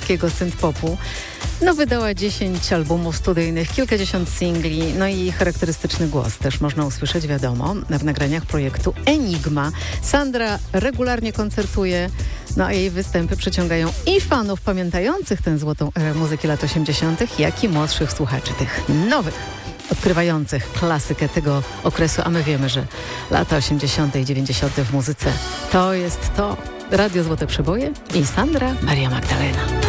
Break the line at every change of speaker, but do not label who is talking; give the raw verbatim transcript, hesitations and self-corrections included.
polskiego synth-popu. No wydała dziesięć albumów studyjnych, kilkadziesiąt singli, no i charakterystyczny głos też można usłyszeć, wiadomo, w nagraniach projektu Enigma. Sandra regularnie koncertuje, no a jej występy przyciągają i fanów pamiętających tę złotą erę muzyki lat osiemdziesiątych, jak i młodszych słuchaczy, tych nowych, odkrywających klasykę tego okresu, a my wiemy, że lata osiemdziesiąte i dziewięćdziesiąte w muzyce to jest to. Radio Złote Przeboje i Sandra Maria Magdalena.